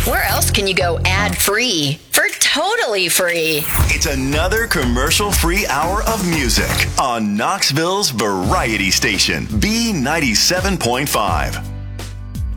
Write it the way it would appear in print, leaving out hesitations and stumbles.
Where else can you go ad-free for totally free? It's another commercial-free hour of music on Knoxville's Variety Station, B97.5.